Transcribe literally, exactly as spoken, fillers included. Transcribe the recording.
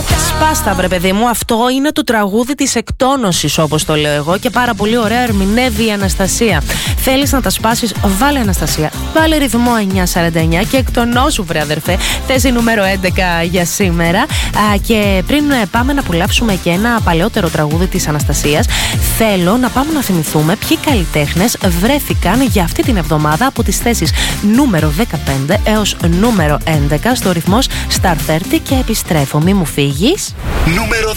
Σπάστα, βρε παιδί μου, αυτό είναι το τραγούδι της εκτόνωσης, όπως το λέω εγώ, και πάρα πολύ ωραία ερμηνεύει η Αναστασία. Θέλεις να τα σπάσεις, βάλε Αναστασία. Βάλε ρυθμό εννιά σαράντα εννιά και εκτονώσου, βρε αδερφέ. Θέση νούμερο έντεκα για σήμερα. Α, και πριν πάμε να απολαύσουμε και ένα παλαιότερο τραγούδι της Αναστασίας, θέλω να πάμε να θυμηθούμε ποιοι καλλιτέχνες βρέθηκαν για αυτή την εβδομάδα από τις θέσεις νούμερο δεκαπέντε έως νούμερο έντεκα στο ρυθμός Star τριάντα, και επιστρέφω. Μη μου φύγεις. Νούμερο